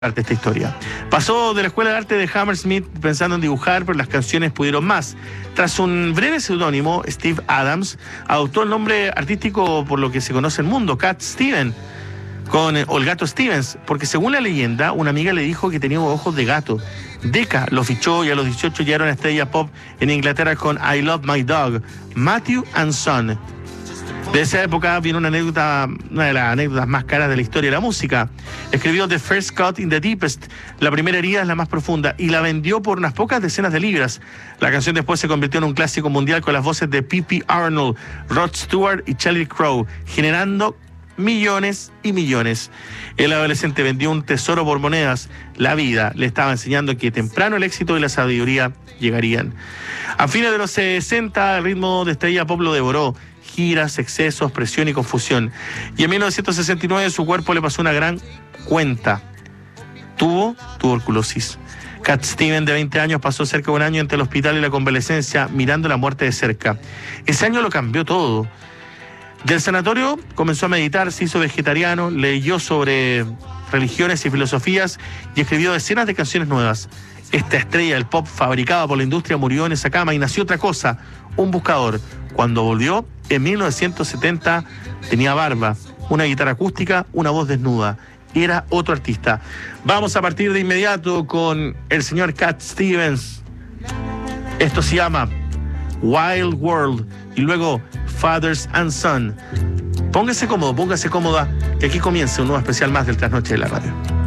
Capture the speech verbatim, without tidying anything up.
arte esta historia. Pasó de la escuela de arte de Hammersmith pensando en dibujar, pero las canciones pudieron más. Tras un breve seudónimo, Steve Adams adoptó el nombre artístico por lo que se conoce en el mundo, Cat Stevens, con o el gato Stevens, porque según la leyenda, una amiga le dijo que tenía ojos de gato. Decca lo fichó y a los dieciocho ya era una estrella pop en Inglaterra con I Love My Dog, Matthew and Son. De esa época viene una anécdota, una de las anécdotas más caras de la historia de la música. Escribió The First Cut in the Deepest, la primera herida es la más profunda, y la vendió por unas pocas decenas de libras. La canción después se convirtió en un clásico mundial con las voces de P P Arnold, Rod Stewart y Sheryl Crow, generando millones y millones. El adolescente vendió un tesoro por monedas. La vida le estaba enseñando que temprano el éxito y la sabiduría llegarían. A fines de los sesenta, el ritmo de estrella pop lo devoró. Giras, excesos, presión y confusión. Y en mil novecientos sesenta y nueve su cuerpo le pasó una gran cuenta. Tuvo tuberculosis. Cat Stevens, de veinte años, pasó cerca de un año entre el hospital y la convalecencia, mirando la muerte de cerca. Ese año lo cambió todo. Del sanatorio comenzó a meditar, se hizo vegetariano, leyó sobre religiones y filosofías y escribió decenas de canciones nuevas. Esta estrella del pop fabricada por la industria murió en esa cama y nació otra cosa, un buscador. Cuando volvió, en mil novecientos setenta, tenía barba, una guitarra acústica, una voz desnuda. Era otro artista. Vamos a partir de inmediato con el señor Cat Stevens. Esto se llama Wild World y luego Fathers and Son. Póngase cómodo, póngase cómoda, que aquí comienza un nuevo especial más del Trasnoche de la Radio.